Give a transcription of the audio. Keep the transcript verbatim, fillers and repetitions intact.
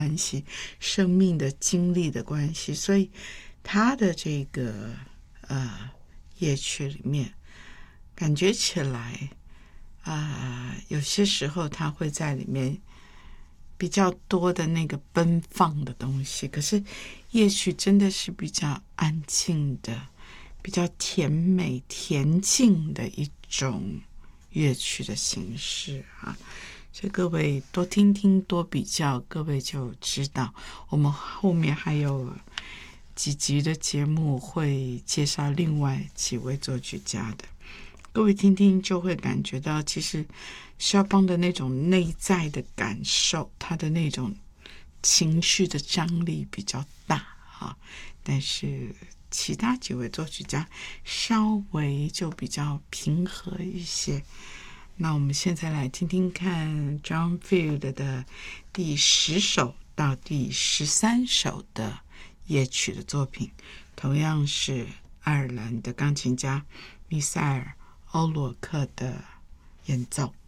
关系，生命的经历的关系，所以他的这个呃夜曲里面感觉起来啊、呃，有些时候他会在里面比较多的那个奔放的东西，可是夜曲真的是比较安静的，比较甜美恬静的一种乐曲的形式啊。所以各位多听听多比较，各位就知道。我们后面还有几集的节目会介绍另外几位作曲家的，各位听听就会感觉到，其实肖邦的那种内在的感受，他的那种情绪的张力比较大啊，但是其他几位作曲家稍微就比较平和一些。那我们现在来听听看 John Field 的第十首到第十三首的夜曲的作品，同样是爱尔兰的钢琴家米塞尔·欧洛克的演奏。